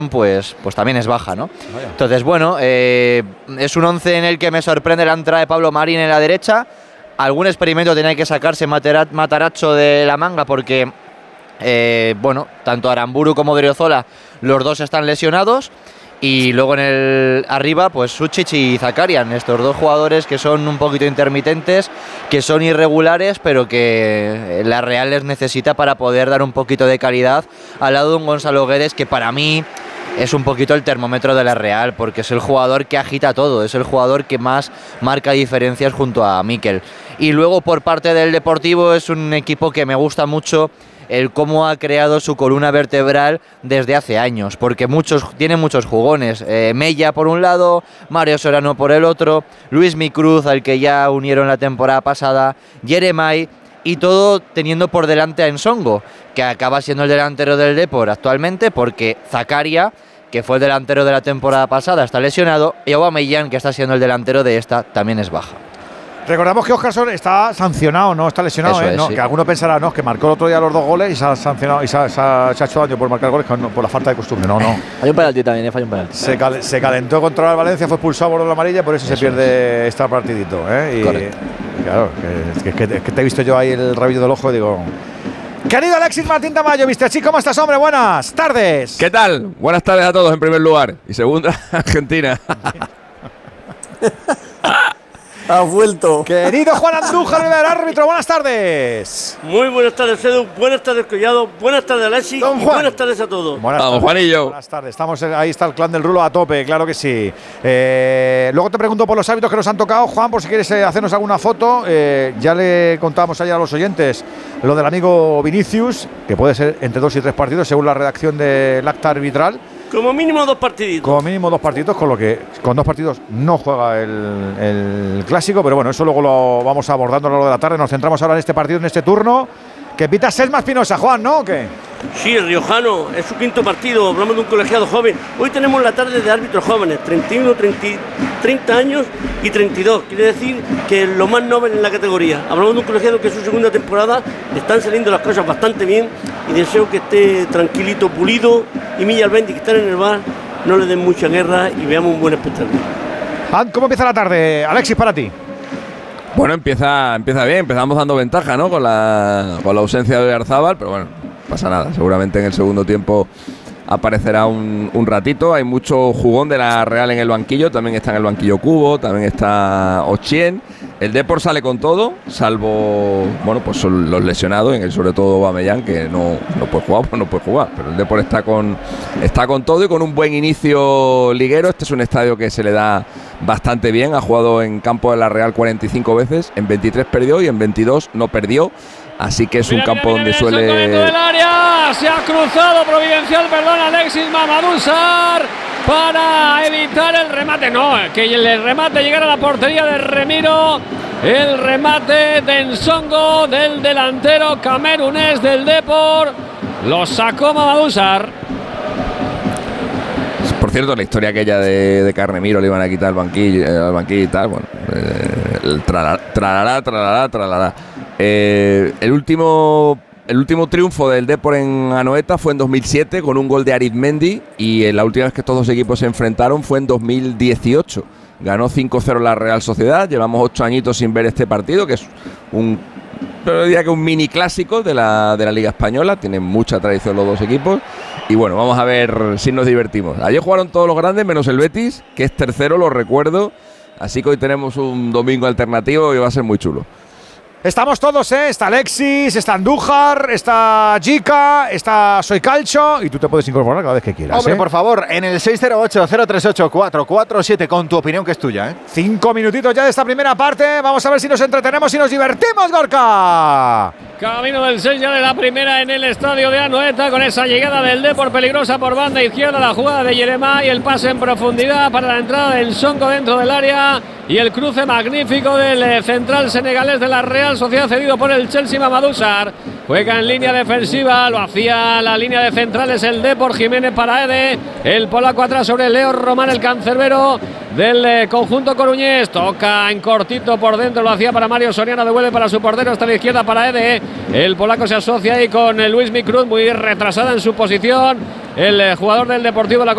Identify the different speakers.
Speaker 1: pues también es baja, ¿no? Entonces, bueno, es un 11 en el que me sorprende la entrada de Pablo Marín en la derecha. Algún experimento tenía que sacarse Matarazzo de la manga porque, bueno, tanto Aramburu como Odriozola, los dos están lesionados. Y luego en el arriba, pues Sučić y Zakarian, estos dos jugadores que son un poquito intermitentes, que son irregulares, pero que la Real les necesita para poder dar un poquito de calidad al lado de un Gonzalo Guedes, que para mí es un poquito el termómetro de la Real, porque es el jugador que agita todo, es el jugador que más marca diferencias junto a Mikel. Y luego por parte del Deportivo es un equipo que me gusta mucho el cómo ha creado su columna vertebral desde hace años, porque tiene muchos jugones. Mella por un lado, Mario Soriano por el otro, Luismi Cruz, al que ya unieron la temporada pasada, Jeremai, y todo teniendo por delante a Ensongo, que acaba siendo el delantero del Depor actualmente, porque Zakaria, que fue el delantero de la temporada pasada, está lesionado, y Aubameyang, que está siendo el delantero de esta, también es baja.
Speaker 2: Recordamos que Óscarson está sancionado, no está lesionado, no,
Speaker 1: sí.
Speaker 2: Que alguno pensará, no, que marcó el otro día los 2 goles y se ha sancionado y se ha hecho daño por marcar goles por la falta de costumbre. No.
Speaker 3: Hay un penalti también, falla un penalti.
Speaker 2: Se calentó contra el Valencia, fue expulsado por la amarilla, por eso se pierde este partidito. Y claro, que te he visto yo ahí el rabillo del ojo y digo. Querido Alexis Martín Tamayo, Mr. Chico, ¿cómo estás, hombre? Buenas tardes.
Speaker 4: ¿Qué tal? Buenas tardes a todos en primer lugar. Y segunda, Argentina.
Speaker 3: Ha vuelto.
Speaker 2: Querido Juan Andújar, el árbitro, buenas tardes.
Speaker 5: Muy buenas tardes, Edu. Buenas tardes, Collado. Buenas tardes, Alexis.
Speaker 2: Don Juan.
Speaker 5: Buenas tardes a todos.
Speaker 4: Vamos, Juanillo.
Speaker 2: Buenas tardes. Estamos ahí está el clan del Rulo a tope, claro que sí. Luego te pregunto por los árbitros que nos han tocado, Juan, por si quieres hacernos alguna foto. Ya le contábamos ayer a los oyentes lo del amigo Vinicius, que puede ser entre 2 y 3 partidos, según la redacción del acta arbitral.
Speaker 5: Como mínimo 2 partiditos.
Speaker 2: Como mínimo 2 partidos, con lo que con 2 partidos no juega el clásico, pero bueno, eso luego lo vamos abordando a lo largo de la tarde. Nos centramos ahora en este partido, en este turno, que pita Selma Espinosa, Juan, ¿no? ¿O qué?
Speaker 5: Sí, el riojano, es su 5º partido, hablamos de un colegiado joven. Hoy tenemos la tarde de árbitros jóvenes, 31, 30 años y 32. Quiere decir que lo más noble en la categoría. Hablamos de un colegiado que es su 2ª temporada, le están saliendo las cosas bastante bien y deseo que esté tranquilito, Pulido y Milla Albendi, que están en el bar, no le den mucha guerra y veamos un buen espectáculo.
Speaker 2: ¿Cómo empieza la tarde, Alexis, para ti?
Speaker 4: Bueno, empieza bien, empezamos dando ventaja, ¿no? Con la ausencia de Oyarzábal, pero bueno, no pasa nada. Seguramente en el segundo tiempo aparecerá un ratito. Hay mucho jugón de la Real en el banquillo, también está en el banquillo Cubo, también está Ochien. El Depor sale con todo, salvo, bueno, pues son los lesionados, sobre todo Aubameyang, que no puede jugar, pues no puede jugar. Pero el Depor está con todo y con un buen inicio liguero. Este es un estadio que se le da bastante bien. Ha jugado en campo de la Real 45 veces, en 23 perdió y en 22 no perdió. Así que es un campo donde suele.
Speaker 6: Del área, se ha cruzado Providencial, Alexis Mamadou Sarr para evitar el remate. No, que el remate llegara a la portería de Remiro. El remate de Ensongo, del delantero camerunés del Depor. Lo sacó Mamadou Sarr.
Speaker 4: Por cierto, la historia aquella de que a Remiro le iban a quitar el banquillo y tal, bueno, el tralará. El último triunfo del Depor en Anoeta fue en 2007 con un gol de Arizmendi, y la última vez que estos dos equipos se enfrentaron fue en 2018. Ganó 5-0 la Real Sociedad. Llevamos 8 añitos sin ver este partido, que es un mini clásico de la Liga Española. Tienen mucha tradición los dos equipos. Y bueno, vamos a ver si nos divertimos. Ayer jugaron todos los grandes menos el Betis, que es tercero, lo recuerdo. Así que hoy tenemos un domingo alternativo y va a ser muy chulo.
Speaker 2: Estamos todos, Está Alexis, está Andújar, está Jica, está Soy Calcho, y tú te puedes incorporar cada vez que quieras.
Speaker 7: Hombre, por favor, en el 608-038-447 con tu opinión, que es tuya,
Speaker 2: 5 minutitos ya de esta primera parte. Vamos a ver si nos entretenemos y nos divertimos, Gorka.
Speaker 6: Camino del 6 ya de la primera en el estadio de Anoeta, con esa llegada del Depor peligrosa por banda izquierda, la jugada de Jeremai, el pase en profundidad para la entrada del Ensongo dentro del área y el cruce magnífico del central senegalés de la Real Sociedad, cedido por el Chelsea, Mamadou Sarr. Juega en línea defensiva, lo hacía la línea de centrales el Depor, Jiménez para Ede, el polaco atrás sobre Leo Román, el cancerbero del conjunto coruñés, toca en cortito por dentro, lo hacía para Mario Soriano, devuelve para su portero hasta la izquierda para Ede, el polaco se asocia ahí con Luismi Cruz, muy retrasada en su posición, el jugador del Deportivo de La